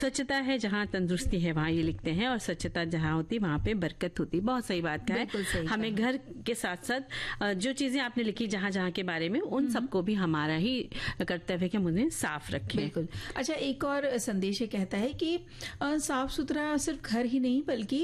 स्वच्छता है जहाँ तंदुरुस्ती है वहाँ ये लिखते हैं, और स्वच्छता जहाँ होती वहाँ पे बरकत होती। बहुत सही बात का है। हमें घर के साथ साथ जो चीजें आपने लिखी जहाँ जहाँ के बारे में, उन सबको भी हमारा ही कर्तव्य कि मुझे साफ रखें। बिल्कुल। अच्छा, एक और संदेश कहता है कि साफ सुथरा सिर्फ घर ही नहीं बल्कि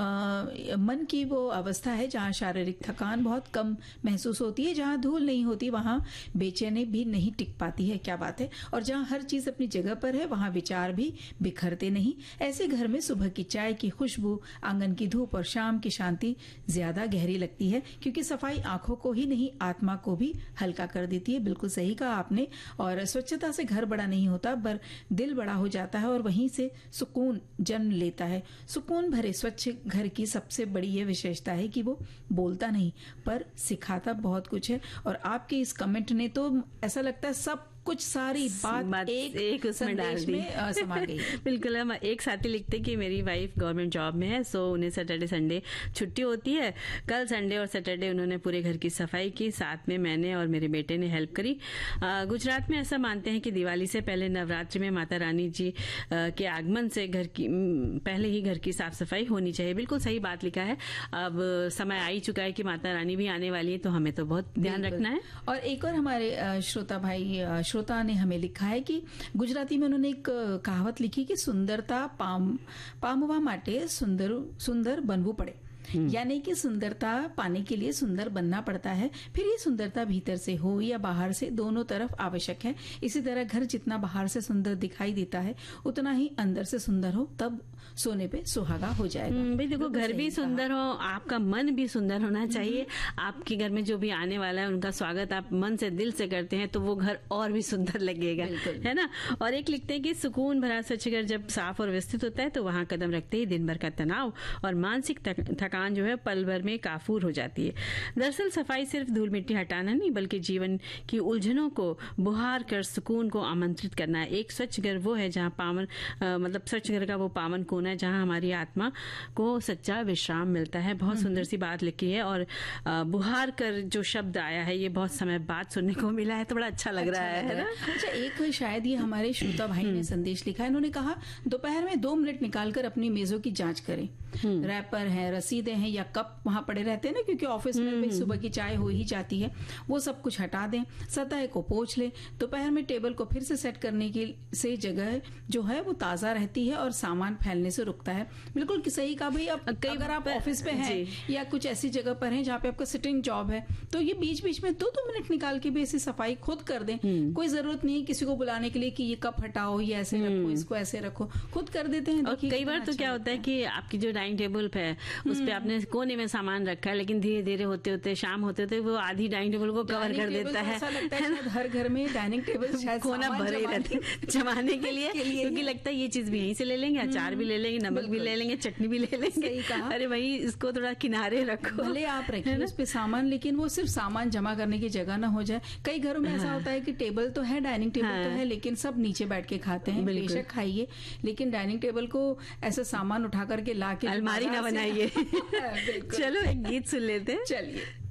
मन की वो अवस्था है जहाँ शारीरिक थकान बहुत कम महसूस होती है, जहाँ धूल नहीं होती वहाँ बेचैनी भी नहीं टिक पाती है। क्या बात है। और जहाँ हर चीज अपनी जगह पर है वहाँ विचार भी बिखरते नहीं। ऐसे घर में सुबह की चाय की खुशबू, आंगन की धूप और शाम की शांति ज्यादा गहरी लगती है, क्योंकि सफाई आंखों को ही नहीं आत्मा को भी हल्का कर देती है। बिल्कुल सही कहा आपने। और स्वच्छता से घर बड़ा नहीं होता पर दिल बड़ा हो जाता है और वहीं से सुकून जन्म लेता है। सुकून भरे स्वच्छ घर की सबसे बड़ी ये विशेषता है कि वो बोलता नहीं पर सिखाता बहुत कुछ है। और आपके इस कमेंट ने तो ऐसा लगता है सब कुछ सारी बात एक उसमें डाल दी, समा गई। बिल्कुल। हम एक साथी लिखते कि मेरी वाइफ गवर्नमेंट जॉब में है, सो उन्हें सैटरडे संडे छुट्टी होती है। कल संडे और सैटरडे उन्होंने पूरे घर की सफाई की, साथ में मैंने और मेरे बेटे ने हेल्प करी। गुजरात में ऐसा मानते हैं कि दिवाली से पहले नवरात्रि में माता रानी जी के आगमन से घर की पहले ही घर की साफ सफाई होनी चाहिए। बिल्कुल सही बात लिखा है। अब समय आ ही चुका है कि माता रानी भी आने वाली है, तो हमें तो बहुत ध्यान रखना है। और एक और हमारे श्रोता ने हमें लिखा है कि गुजराती में उन्होंने एक कहावत लिखी कि सुंदरता पामवा माटे सुंदर बनवू पड़े। यानी कि सुंदरता पाने के लिए सुंदर बनना पड़ता है। फिर ये सुंदरता भीतर से हो या बाहर से, दोनों तरफ आवश्यक है। इसी तरह घर जितना बाहर से सुंदर दिखाई देता है उतना ही अंदर से सुंदर हो, तब सोने पे सुहागा हो जाएगा। भाई देखो, घर भी सुंदर हो, आपका मन भी सुंदर होना चाहिए। आपके घर में जो भी आने वाला है उनका स्वागत आप मन से दिल से करते हैं तो वो घर और भी सुंदर लगेगा, है ना। और एक लिखते हैं कि सुकून भरा स्वच्छ घर जब साफ और व्यवस्थित होता है तो वहां कदम रखते ही दिन भर का तनाव और मानसिक थकान जो है पल भर में काफूर हो जाती है। दरअसल सफाई सिर्फ धूल मिट्टी हटाना नहीं बल्कि जीवन की उलझनों को बुहार कर सुकून को आमंत्रित करना है। एक स्वच्छ घर वो है जहाँ पावन स्वच्छ घर का वो पावन कोना है जहाँ हमारी आत्मा को सच्चा विश्राम मिलता है। बहुत सुंदर सी बात लिखी है। और बुहार कर जो शब्द आया है ये बहुत समय बाद सुनने को मिला है, तो बड़ा अच्छा लग रहा है ना। अच्छा, एक शायद ये हमारे श्रोता भाई ने संदेश लिखा है। इन्होंने कहा दोपहर में 2 मिनट निकालकर अपनी मेजों की जांच करें। रैपर है, रसीदें हैं या कप वहां पड़े रहते हैं ना, क्योंकि ऑफिस में भी सुबह की चाय हो ही जाती है, वो सब कुछ हटा दें। सतह को पोंछ लें। दोपहर में टेबल को फिर से सेट करने की से जगह जो है वो ताजा रहती है और सामान फैलने से रुकता है। बिल्कुल सही कहा भाई। अब अगर आप ऑफिस पे हैं या कुछ ऐसी जगह पर हैं जहाँ पे आपका सिटिंग जॉब है तो ये बीच बीच में 2-2 मिनट निकाल के भी ऐसी सफाई खुद कर दें। कोई जरूरत नहीं है किसी को बुलाने के लिए कि ये कप हटाओ, ये ऐसे रखो, इसको ऐसे रखो, खुद कर देते हैं। और कई बार तो क्या होता है कि आपकी जो डाइनिंग टेबल है उस पे आपने कोने में सामान रखा है, लेकिन धीरे धीरे होते होते शाम होते होते वो आधी डाइनिंग टेबल को कवर कर देता है। ऐसा लगता है हर घर में डाइनिंग टेबल शायद कोना भरे रहते जमाने के लिए, क्योंकि लगता है ये चीज भी यहीं से ले लेंगे, अचार भी ले लेंगे, नमक भी ले लेंगे, चटनी भी ले लेंगे। अरे भाई इसको थोड़ा किनारे रखो, भले आप रखिए उस पे सामान, लेकिन वो सिर्फ सामान जमा करने की जगह ना हो जाए। कई घरों में ऐसा होता है कि टेबल तो है, डाइनिंग टेबल तो है, लेकिन सब नीचे बैठ के खाते हैं। बेशक खाइए, लेकिन डाइनिंग टेबल को ऐसा सामान उठा करके ला के अलमारी ना बनाइए। चलो एक गीत सुन लेते हैं। चलिए।